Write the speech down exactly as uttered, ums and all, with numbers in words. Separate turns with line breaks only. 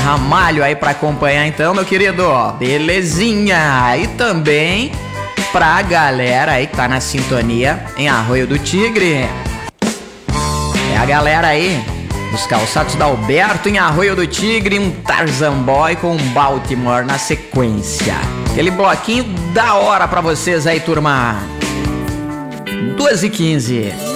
Ramalho aí pra acompanhar então, meu querido. Belezinha. E também pra galera aí que tá na sintonia em Arroio do Tigre. É a galera aí dos calçados da Alberto em Arroio do Tigre, um Tarzan Boy com um Baltimore na sequência. Aquele bloquinho da hora pra vocês aí, turma. duas e quinze.